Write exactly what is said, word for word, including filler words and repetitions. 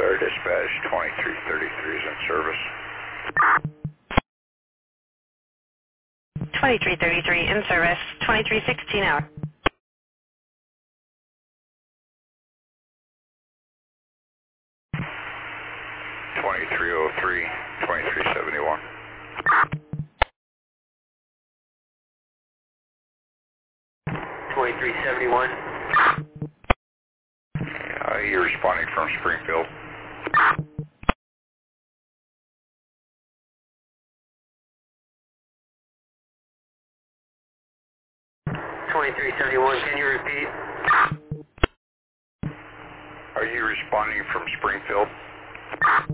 Air Dispatch twenty-three thirty-three is in service. twenty-three thirty-three in service, twenty-three sixteen out. twenty-three oh three, twenty-three seventy-one. twenty-three seventy-one. Uh, you're responding from Springfield. twenty-three seventy-one, can you repeat? Are you responding from Springfield?